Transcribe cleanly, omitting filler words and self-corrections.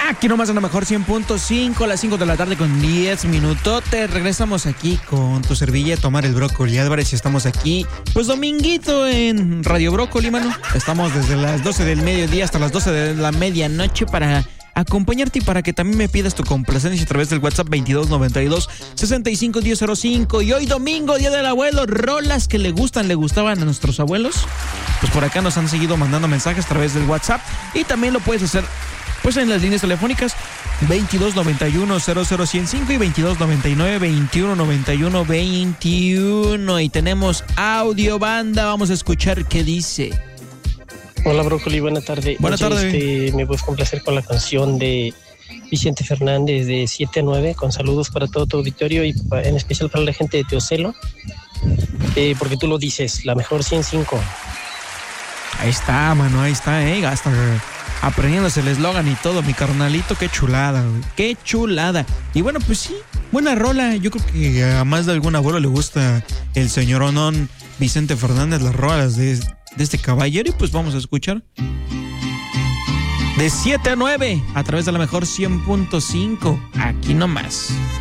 Aquí nomás en la mejor 100.5, a las 5 de la tarde con 10 minutotes. Regresamos aquí con tu servilleta, Omar el Brócoli Álvarez, y estamos aquí, pues dominguito en Radio Brócoli, mano. Estamos desde las 12 del mediodía hasta las 12 de la medianoche para acompañarte y para que también me pidas tu complacencia a través del WhatsApp 2292-651005. Y hoy domingo, Día del Abuelo, rolas que le gustaban a nuestros abuelos. Pues por acá nos han seguido mandando mensajes a través del WhatsApp y también lo puedes hacer pues en las líneas telefónicas 2291-00105 y 2299-2191-21. Y tenemos audio, banda, vamos a escuchar qué dice. Hola Brócoli, buena tarde. Buenas tardes. Me puedes complacer con la canción de Vicente Fernández de 7-9, con saludos para todo tu auditorio y en especial para la gente de Teocelo, porque tú lo dices, la mejor 105. Ahí está, mano, ahí está, hasta aprendiéndose el eslogan y todo, mi carnalito, qué chulada, güey, qué chulada. Y bueno, pues sí, buena rola. Yo creo que a más de algún abuelo le gusta el señoronón Vicente Fernández, las rolas de este caballero, y pues vamos a escuchar de 7 a 9 a través de la mejor 100.5, aquí nomás.